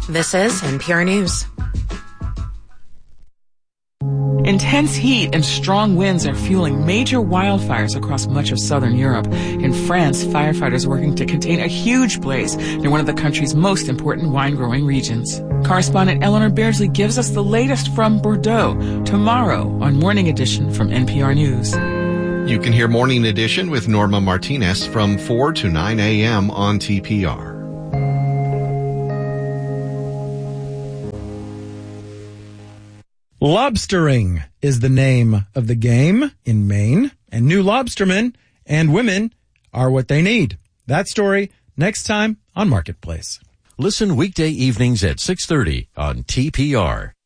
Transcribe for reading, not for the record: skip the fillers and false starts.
This is NPR News. Intense heat and strong winds are fueling major wildfires across much of southern Europe. In France, firefighters are working to contain a huge blaze near one of the country's most important wine-growing regions. Correspondent Eleanor Beardsley gives us the latest from Bordeaux tomorrow on Morning Edition from NPR News. You can hear Morning Edition with Norma Martinez from 4 to 9 a.m. on TPR. Lobstering is the name of the game in Maine, and new lobstermen and women are what they need. That story next time on Marketplace. Listen weekday evenings at 6:30 on TPR.